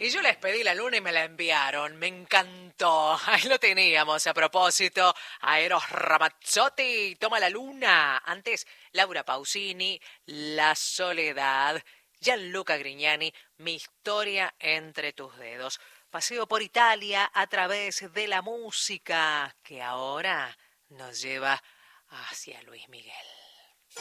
Y yo les pedí la luna y me la enviaron. Me encantó. Ahí lo teníamos. A propósito, a Eros Ramazzotti, Toma la luna. Antes, Laura Pausini, La soledad. Gianluca Grignani, Mi historia entre tus dedos. Paseo por Italia a través de la música que ahora nos lleva hacia Luis Miguel.